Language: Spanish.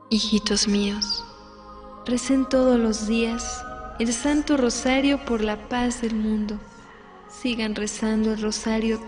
Hijitos míos, recen todos los días el Santo Rosario por la paz del mundo. Sigan rezando el rosario